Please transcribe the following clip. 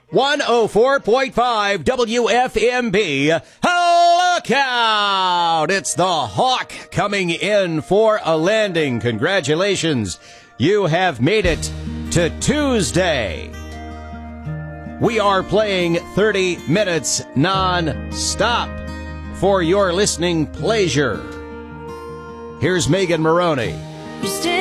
104.5 WFMB. Look out! It's the Hawk coming in for a landing. Congratulations. You have made it to Tuesday. We are playing 30 minutes non-stop for your listening pleasure. Here's Megan Maroney.